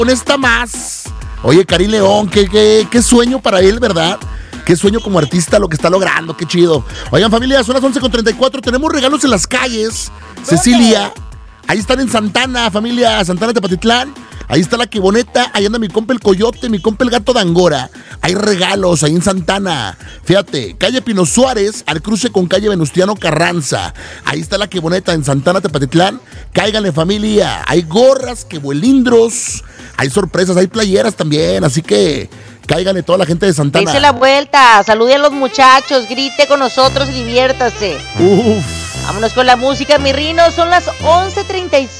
con esta más. Oye, Karim León, qué sueño para él, ¿verdad? Qué sueño como artista lo que está logrando, qué chido. Oigan, familia, son las 11:34, tenemos regalos en las calles. Cecilia, ahí están en Santana, familia, Santana Tepatitlán. Ahí está la Queboneta, ahí anda mi compa el Coyote, mi compa el Gato de Angora. Hay regalos ahí en Santana. Fíjate, calle Pino Suárez, al cruce con calle Venustiano Carranza. Ahí está la Queboneta en Santana Tepatitlán. Cáiganle, familia. Hay gorras, quebuelindros, hay sorpresas, hay playeras también. Así que cáiganle toda la gente de Santana. Dice la vuelta, salude a los muchachos, grite con nosotros y diviértase. Uf. Vámonos con la música, mi Rino, son las 11:35.